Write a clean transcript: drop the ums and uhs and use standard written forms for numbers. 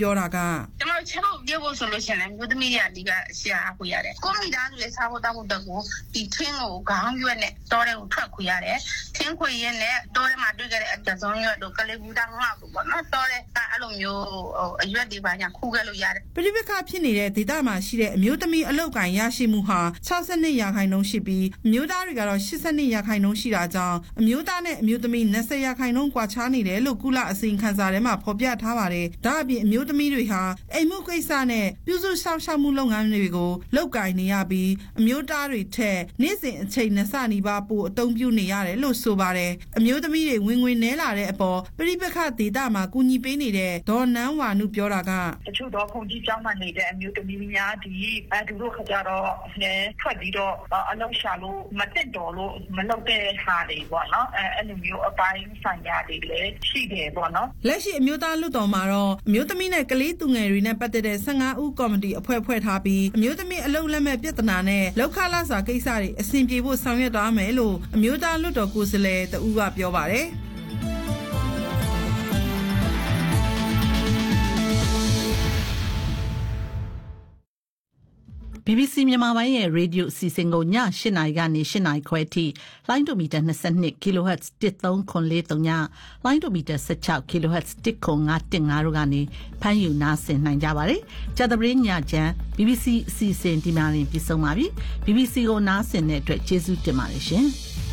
ပြောတာကကျွန်တော်ချက်ဖို့ပြောဖို့ဆိုလို့ရှိရင်လည်းမြို့သမီးတွေအဓိကရှာခွေရတယ်ကိုမိသားစုရဲ့စားဖို့တောက်ဖို့တက်ကိုဒီထင်းကိုခေါင်းရွက်နဲ့တောထဲကိုထွက်ခွေရတယ်ထင်းခွေရင်းနဲ့တောထဲမှာတွေ့ခဲ့တဲ့အတစုံရွက်တို့ကလေးဘူးတောင်လောက်ပေါ့နော်တောထဲကအဲ့လိုမျိုးအရွက်တွေပါညာခူးခဲ့လို့ရတယ်ပဋိပက္ခဖြစ်နေတဲ့ဒေသမှာရှိတဲ့အမျိုးသမီးအလုပ်ကိုင်ရရှိမှုဟာ62%ရှိပြီးအမျိုးသားတွေကတော့82%ရှိတာကြောင့်အမျိုးသားနဲ့အမျိုးသမီး20%ကွာခြားနေတယ်လို့ကုလအစီရင်ခံစာထဲမှာဖော်ပြထားပါတယ်ဒါအပြင်အမျိုးသမီးတွေဟာအိမ်မှုကိစ္စနဲ့ပြုစုစောင့်ရှောက်မှုလုပ်ငန်းတွေကိုလုပ်ကိုင်နေရပြီးအမျိုးသားတွေထက်နေ့စဉ်အချိန်20ဆနီးပါးပိုအသုံးပြုနေရတယ်လို့ဆိုပါတယ်အမျိုးသမီးတွေဝင်ငွေနည်းလာတဲ့အပေါ်ပဋိပက္ခဒေသမှာကူညီပေးနေတဲ့ဒေါ်နန်းဝါနုပြောတာကတချို့တော့ခုန်ကြီးကျောင်းမှနေတဲ့အမျိုးသမီးများဒီသူတို့ခကြတော့ထွက်ပြီးတော့အလုံးရှာလို့မတက်တော်လို့မလုပ်တဲ့ဟာတွေပေါ့နော်အဲ့လိုမျိုးအပိုင်းဆိုင်ရာတွေလည်းရှိတယ်ပေါ့နော်လက်ရှိအမျိုးသားလွှတ်တော်မှာတော့အမျိုးသမီးနဲ့ကလေးသူငယ်တွေနဲ့ပတ်သက်တဲ့15ဦးကော်မတီဖွဲ့ထားပြီးအမျိုးသမီးအလုပ်လက်မဲ့ပြဿနာနဲ့လောက်ခလာစာကိစ္စတွေအဆင်ပြေဖို့ဆောင်ရွက်သွားမယ်လို့အမျိုးသားလွှတ်တော်ကိုယ်စားလှယ်တဦးကပြောပါတယ် BBC မြန်မာပိုင်းရဲ့ရေဒီယိုအစီအစဉ်ကိုည8:00နာရီကနေ8:00နာရီခွဲအထိလိုင်းဒိုမီတာ22 kHz 13943ညလိုင်းဒိုမီတာ16 kHz 10515တို့ကနေဖမ်းယူနားဆင်နိုင်ကြပါတယ်။ကြာသပတေးညချမ်း BBC အစီအစဉ်ဒီမှာတင်ပြဆုံးပါပြီ။ BBC ကိုနားဆင်တဲ့အတွက်ကျေးဇူးတင်ပါတယ်ရှင်။